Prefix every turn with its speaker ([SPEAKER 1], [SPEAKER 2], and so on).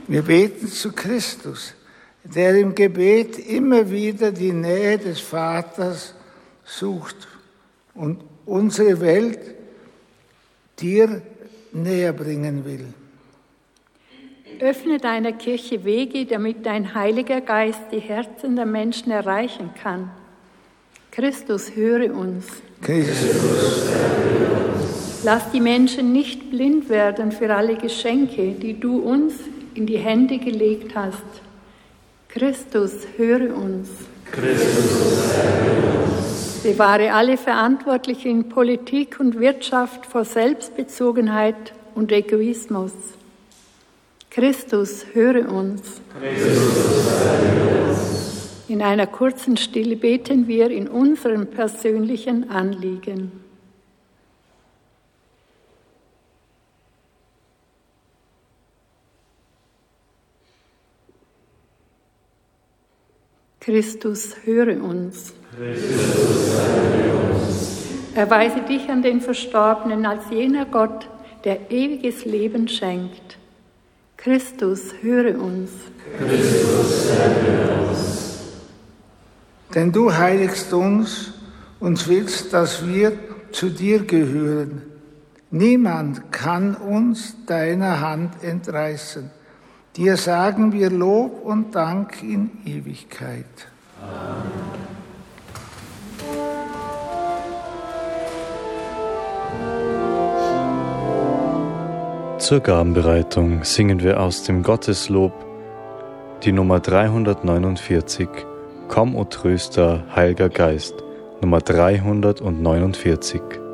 [SPEAKER 1] Wir beten zu Christus, der im Gebet immer wieder die Nähe des Vaters sucht und unsere Welt dir näher bringen will.
[SPEAKER 2] Öffne deiner Kirche Wege, damit dein Heiliger Geist die Herzen der Menschen erreichen kann. Christus, höre uns.
[SPEAKER 1] Christus,
[SPEAKER 2] lass die Menschen nicht blind werden für alle Geschenke, die du uns in die Hände gelegt hast. Christus, höre uns.
[SPEAKER 3] Christus, höre uns.
[SPEAKER 2] Bewahre alle Verantwortlichen in Politik und Wirtschaft vor Selbstbezogenheit und Egoismus. Christus, höre uns.
[SPEAKER 3] Christus, höre uns.
[SPEAKER 2] In einer kurzen Stille beten wir in unseren persönlichen Anliegen. Christus, höre uns.
[SPEAKER 3] Christus, höre uns.
[SPEAKER 2] Erweise dich an den Verstorbenen als jener Gott, der ewiges Leben schenkt. Christus, höre uns.
[SPEAKER 3] Christus, höre uns.
[SPEAKER 1] Denn du heiligst uns und willst, dass wir zu dir gehören. Niemand kann uns deiner Hand entreißen. Dir sagen wir Lob und Dank in Ewigkeit.
[SPEAKER 3] Amen.
[SPEAKER 4] Zur Gabenbereitung singen wir aus dem Gotteslob die Nummer 349, Komm, o Tröster, Heiliger Geist, Nummer 349.